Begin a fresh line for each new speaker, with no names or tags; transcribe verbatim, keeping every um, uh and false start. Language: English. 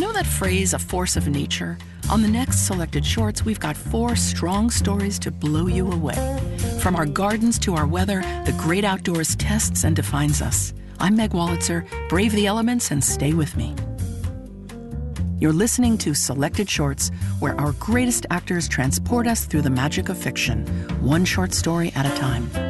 know that phrase, a force of nature? On the next Selected Shorts, we've got four strong stories to blow you away. From our gardens to our weather, the great outdoors tests and defines us. I'm Meg Wolitzer. Brave the elements and stay with me. You're listening to Selected Shorts, where our greatest actors transport us through the magic of fiction, one short story at a time.